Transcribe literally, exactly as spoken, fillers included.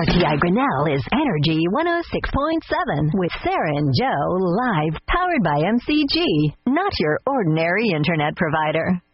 T I Grinnell is Energy one oh six point seven with Sarah and Joe live, powered by M C G, not your ordinary internet provider.